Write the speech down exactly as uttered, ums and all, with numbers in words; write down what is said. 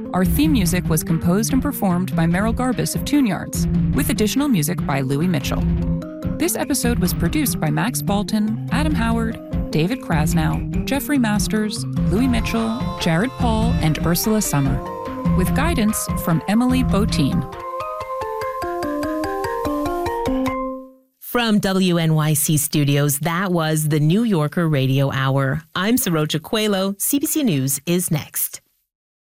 Our theme music was composed and performed by Merrill Garbus of Tune Yards, with additional music by Louis Mitchell. This episode was produced by Max Balton, Adam Howard, David Krasnow, Jeffrey Masters, Louis Mitchell, Jared Paul, and Ursula Summer, with guidance from Emily Botine. From W N Y C Studios, that was the New Yorker Radio Hour. I'm Saroja Coelho. C B C News is next.